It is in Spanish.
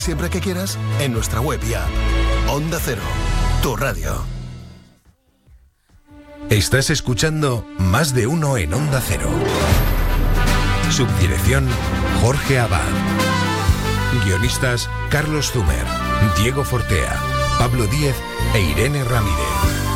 siempre que quieras en nuestra web y app. Onda Cero, tu radio. Estás escuchando Más de Uno en Onda Cero. Subdirección Jorge Abad. Guionistas Carlos Zumer, Diego Fortea, Pablo Díez e Irene Ramírez.